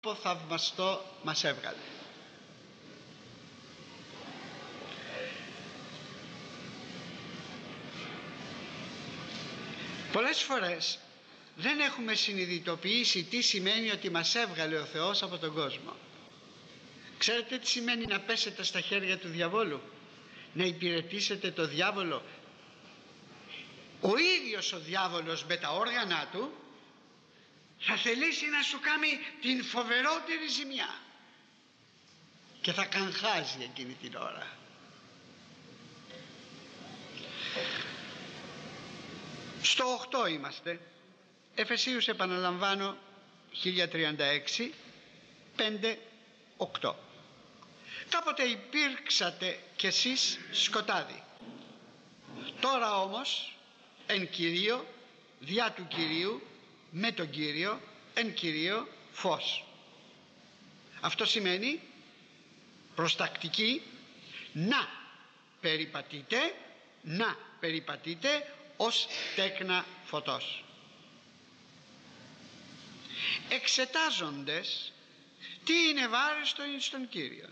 τρόπο θαυμαστό μας έβγαλε. Πολλές φορές δεν έχουμε συνειδητοποιήσει τι σημαίνει ότι μας έβγαλε ο Θεός από τον κόσμο. Ξέρετε τι σημαίνει να πέσετε στα χέρια του διαβόλου, να υπηρετήσετε το διάβολο? Ο ίδιος ο διάβολος με τα όργανα του θα θελήσει να σου κάνει την φοβερότερη ζημιά και θα καγχάζει εκείνη την ώρα. Στο 8 είμαστε, Εφεσίους, επαναλαμβάνω, 1036, 5-8. Κάποτε υπήρξατε κι εσείς σκοτάδι, τώρα όμως εν Κυρίω, διά του Κυρίου, με τον Κύριο, εν Κυρίω φως. Αυτό σημαίνει προστακτική, να περιπατείτε ως τέκνα φωτός, εξετάζοντες τι είναι βάρεστο στον Κύριο.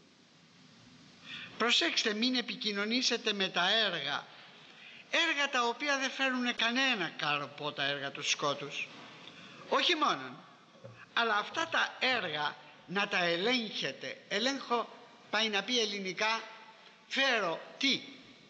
Προσέξτε, μην επικοινωνήσετε με τα έργα τα οποία δεν φέρουν κανένα καρπό, τα έργα του σκότους. Όχι μόνον, αλλά αυτά τα έργα να τα ελέγχετε. Ελέγχω πάει να πει ελληνικά, φέρω τι?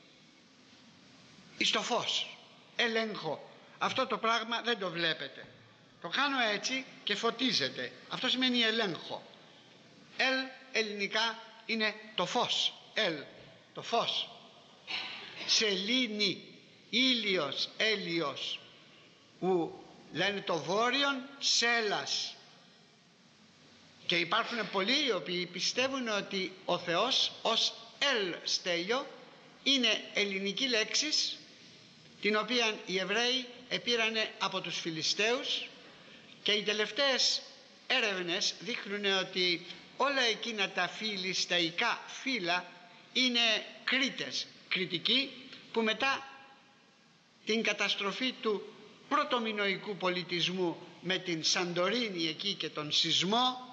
Εις το φως. Ελέγχω. Αυτό το πράγμα δεν το βλέπετε. Το κάνω έτσι και φωτίζεται. Αυτό σημαίνει ελέγχω. Ελληνικά είναι το φως. Το φως. Σελήνη, ήλιος, έλιος, που λένε το βόρειον σέλας. Και υπάρχουν πολλοί οι οποίοι πιστεύουν ότι ο Θεός ως Στέλιο είναι ελληνική λέξη, την οποία οι Εβραίοι επήρανε από τους Φιλιστέους, και οι τελευταίες έρευνες δείχνουν ότι όλα εκείνα τα φιλιστεϊκά φύλλα είναι Κρήτες, Κρητικοί, που μετά την καταστροφή του πρωτομινωικού πολιτισμού με την Σαντορίνη εκεί και τον σεισμό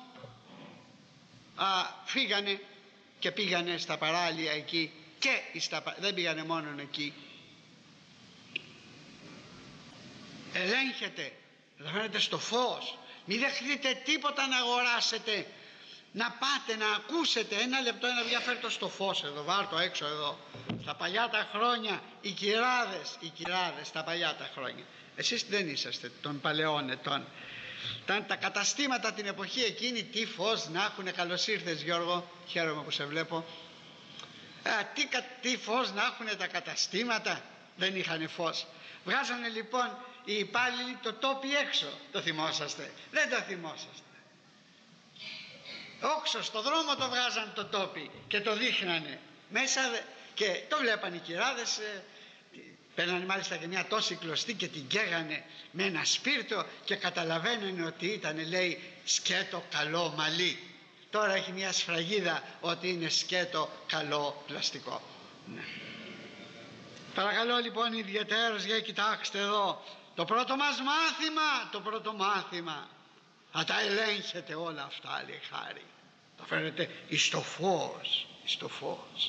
φύγανε και πήγανε στα παράλια εκεί, και δεν πήγανε μόνον εκεί. Ελέγχετε, θα φαίνεται στο φως. Μην δεχτείτε τίποτα να αγοράσετε, να πάτε να ακούσετε. Ένα λεπτό, ένα βγει, φέρ' το στο φως εδώ, βάρ' το έξω εδώ. Στα παλιά τα χρόνια οι κυράδες τα παλιά τα χρόνια. Εσείς δεν είσαστε των παλαιών ετών. Τα καταστήματα την εποχή εκείνη, τι φως να έχουνε. Καλώς ήρθες, Γιώργο, χαίρομαι που σε βλέπω. Τι φως να έχουνε τα καταστήματα, δεν είχανε φως. Βγάζανε λοιπόν οι υπάλληλοι το τόπι έξω. Το θυμόσαστε? Δεν το θυμόσαστε? Όξω στο δρόμο το βγάζαν το τόπι και το δείχνανε μέσα, και το βλέπαν οι κυράδες. Παίρνανε μάλιστα και μια τόση κλωστή και την καίγανε με ένα σπίρτο και καταλαβαίνανε ότι ήταν, λέει, σκέτο καλό μαλλί. Τώρα έχει μια σφραγίδα ότι είναι σκέτο καλό πλαστικό. Ναι. Παρακαλώ λοιπόν ιδιαιτέρως, για κοιτάξτε εδώ το πρώτο μάθημα. Θα τα ελέγχετε όλα αυτά, λέει, χάρη. Τα φέρετε εις το φως.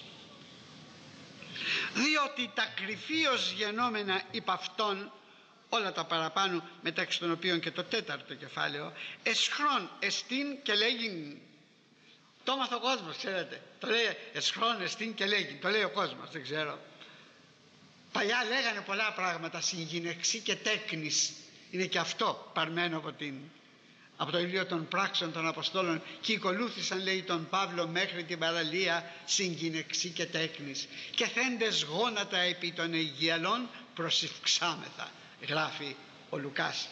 Διότι τα κρυφίως γενόμενα υπ' αυτόν, όλα τα παραπάνω, μεταξύ των οποίων και το 4ο κεφάλαιο, εσχρόν εστίν και λέγειν. Το έμαθε ο κόσμος, ξέρετε. Το λέει εσχρόν εστίν και λέγειν. Το λέει ο κόσμος, δεν ξέρω. Παλιά λέγανε πολλά πράγματα, συγγυνεξή και τέκνης. Είναι και αυτό παρμένο από το βιβλίο των πράξεων των Αποστόλων, και ακολούθησαν, λέει, τον Παύλο μέχρι την παραλία, συγγυνεξή και τέκνης, και θέντες γόνατα επί των Αιγιαλών προσηυξάμεθα, γράφει ο Λουκάς.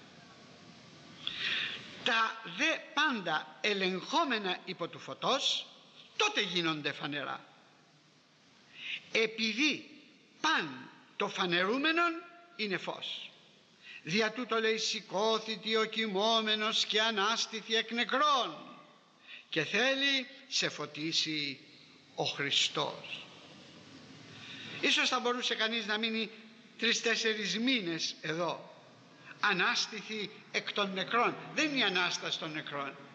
Τα δε πάντα ελεγχόμενα υπό του φωτός, τότε γίνονται φανερά. Επειδή παν το φανερούμενον είναι φως. Δια τούτο, λέει, σηκώθητη ο κοιμόμενος και ανάστηθη εκ νεκρών, και θέλει σε φωτίσει ο Χριστός. Ίσως θα μπορούσε κανείς να μείνει 3-4 μήνες εδώ, ανάστηθη εκ των νεκρών. Δεν είναι η Ανάσταση των νεκρών.